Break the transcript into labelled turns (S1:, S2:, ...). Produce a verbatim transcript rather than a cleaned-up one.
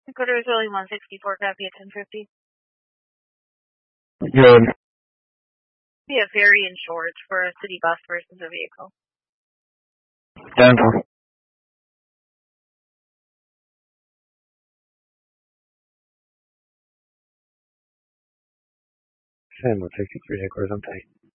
S1: Dakota is really one sixty-four, copy at ten fifty.
S2: Good.
S1: Be a ferry in short for a city bus versus a vehicle.
S2: Denver. Sam will take you three acres, I'm tight.